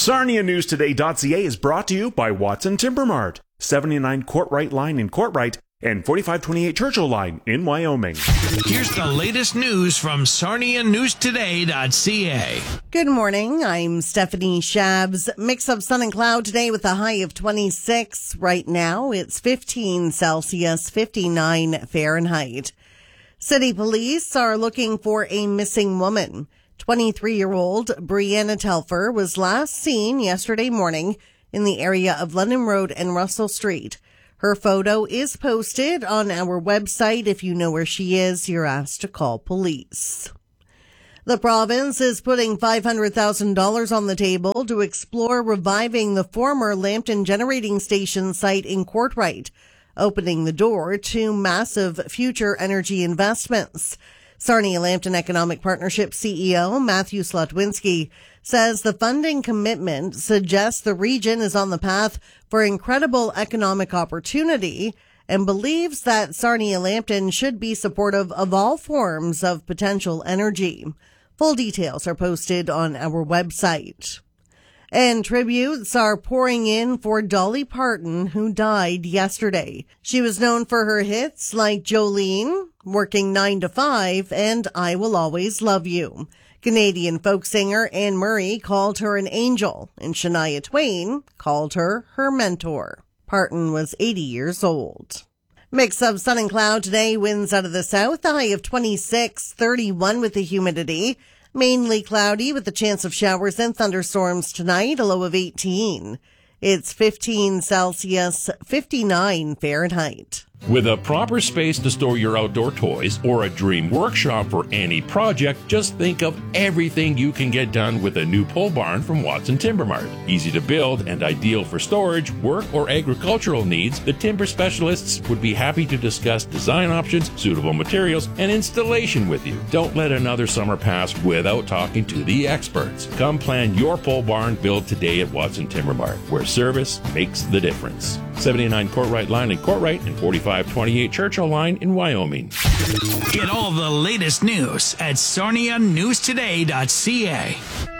SarniaNewsToday.ca is brought to you by Watson Timber Mart, 79 Courtright Line in Courtright and 4528 Churchill Line in Wyoming. Here's the latest news from SarniaNewsToday.ca. Good morning. I'm Stephanie Shabs. Mix of sun and cloud today with a high of 26. Right now, it's 15 Celsius, 59 Fahrenheit. City police are looking for a missing woman. 23-year-old Brianna Telfer was last seen yesterday morning in the area of London Road and Russell Street. Her photo is posted on our website. If you know where she is, you're asked to call police. The province is putting $500,000 on the table to explore reviving the former Lambton Generating Station site in Courtright, opening the door to massive future energy investments. Sarnia Lambton Economic Partnership CEO Matthew Slotwinski says the funding commitment suggests the region is on the path for incredible economic opportunity and believes that Sarnia Lambton should be supportive of all forms of potential energy. Full details are posted on our website. And tributes are pouring in for Dolly Parton, who died yesterday. She was known for her hits like Jolene, Working 9 to 5, and I Will Always Love You. Canadian folk singer Anne Murray called her an angel, and Shania Twain called her mentor. Parton was 80 years old. Mix of sun and cloud today, winds out of the south, a high of 26, 31 with the humidity. Mainly cloudy with the chance of showers and thunderstorms tonight, a low of 18. It's 15 Celsius, 59 Fahrenheit. With a proper space to store your outdoor toys or a dream workshop for any project, just think of everything you can get done with a new pole barn from Watson Timber Mart. Easy to build and ideal for storage, work, or agricultural needs, the timber specialists would be happy to discuss design options, suitable materials, and installation with you. Don't let another summer pass without talking to the experts. Come plan your pole barn build today at Watson Timber Mart, where service makes the difference. 79 Courtright Line in Courtright and 4528 Churchill Line in Wyoming. Get all the latest news at SarniaNewsToday.ca.